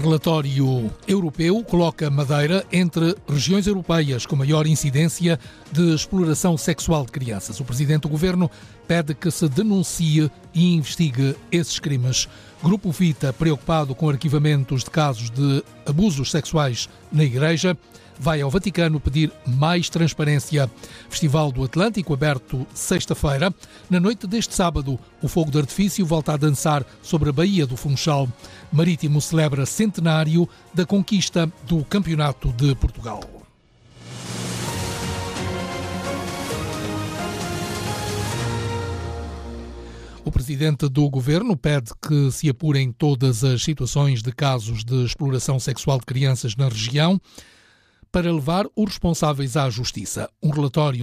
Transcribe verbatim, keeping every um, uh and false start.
Relatório europeu coloca Madeira entre regiões europeias com maior incidência de exploração sexual de crianças. O Presidente do Governo pede que se denuncie e investigue esses crimes. Grupo Vita, preocupado com arquivamentos de casos de abusos sexuais na Igreja, vai ao Vaticano pedir mais transparência. Festival do Atlântico, aberto sexta-feira. Na noite deste sábado, o fogo de artifício volta a dançar sobre a Baía do Funchal. Marítimo celebra centenário da conquista do Campeonato de Portugal. O Presidente do Governo pede que se apurem todas as situações de casos de exploração sexual de crianças na região para levar os responsáveis à Justiça. Um relatório